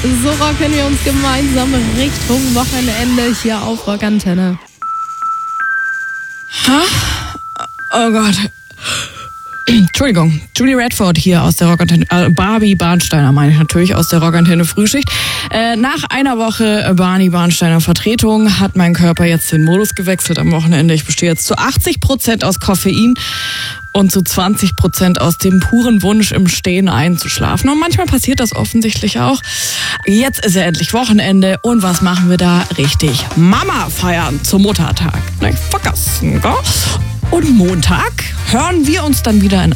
So rocken wir uns gemeinsam Richtung Wochenende hier auf Rockantenne. Oh Gott. Entschuldigung, Julie Redford hier aus der Rockantenne, Barbie Barnsteiner meine ich natürlich, aus der Rockantenne Frühschicht. Nach einer Woche Barney Barnsteiner Vertretung hat mein Körper jetzt den Modus gewechselt am Wochenende. Ich bestehe jetzt zu 80% aus Koffein und zu 20% aus dem puren Wunsch, im Stehen einzuschlafen. Und manchmal passiert das offensichtlich auch. Jetzt ist ja endlich Wochenende und was machen wir da? Richtig, Mama feiern zum Muttertag. Nicht vergessen, gell? Und Montag hören wir uns dann wieder in